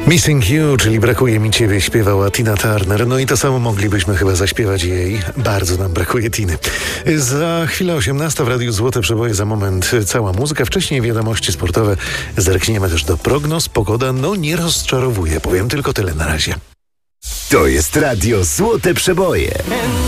Missing You, czyli Brakuje mi ciebie, śpiewała Tina Turner. No i to samo moglibyśmy chyba zaśpiewać jej. Bardzo nam brakuje Tiny. Za chwilę 18 w Radiu Złote Przeboje, za moment cała muzyka. Wcześniej wiadomości sportowe. Zerkniemy też do prognoz. Pogoda nie rozczarowuje. Powiem tylko tyle na razie. To jest Radio Złote Przeboje.